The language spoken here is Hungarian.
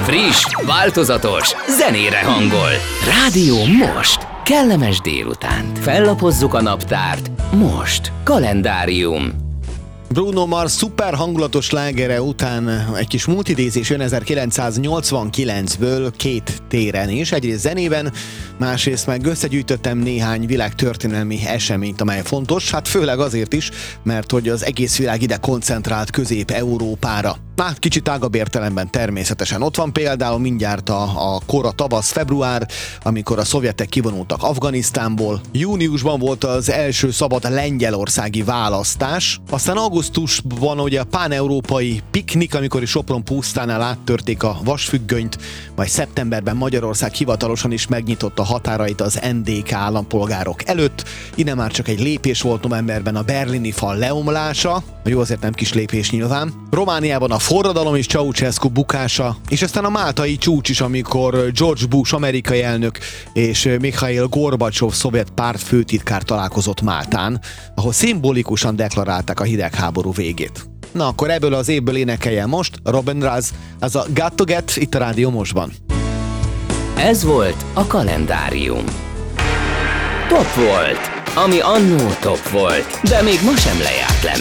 Friss, változatos, zenére hangol. Rádió Most. Kellemes délutánt. Fellapozzuk a naptárt. Most. Kalendárium. Bruno Mars szuper hangulatos slágere után egy kis multidézés jön 1989-ből két téren is. Egyrészt zenében, másrészt meg összegyűjtöttem néhány világtörténelmi eseményt, amely fontos, hát főleg azért is, mert hogy az egész világ ide koncentrált Közép-Európára. Kicsit tágabb értelemben természetesen. Ott van például mindjárt a kora tavasz, február, amikor a szovjetek kivonultak Afganisztánból. Júniusban volt az első szabad lengyelországi választás. Aztán augusztusban ugye a pán-európai piknik, amikor is Sopron pusztánál áttörték a vasfüggönyt, majd szeptemberben Magyarország hivatalosan is megnyitotta határait az NDK állampolgárok előtt. Innen már csak egy lépés volt novemberben a berlini fal leomlása. Jó, azért nem kis lépés nyilván. Romániában a forradalom és Ceausescu bukása, és aztán a máltai csúcs is, amikor George Bush amerikai elnök és Mikhail Gorbacsov szovjet pártfőtitkár találkozott Máltán, ahol szimbolikusan deklarálták a hidegháború végét. Na akkor ebből az évből énekeljen most Robin Raz, az a Got to Get itt a Rádió Mostban. Ez volt a Kalendárium. Top volt, ami annó top volt, de még ma sem lejárt lemez.